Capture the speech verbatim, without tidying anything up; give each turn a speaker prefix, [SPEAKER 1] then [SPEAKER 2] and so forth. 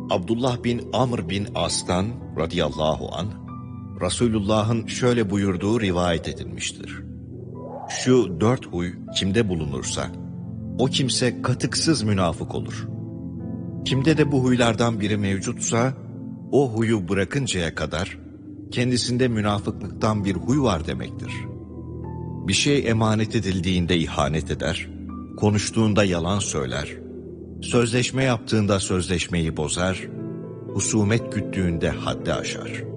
[SPEAKER 1] Abdullah bin Amr bin As'tan radıyallahu anh, Resulullah'ın şöyle buyurduğu rivayet edilmiştir. Şu dört huy kimde bulunursa, o kimse katıksız münafık olur. Kimde de bu huylardan biri mevcutsa, o huyu bırakıncaya kadar, kendisinde münafıklıktan bir huy var demektir. Bir şey emanet edildiğinde ihanet eder, konuştuğunda yalan söyler, sözleşme yaptığında sözleşmeyi bozar, husumet güttüğünde haddi aşar.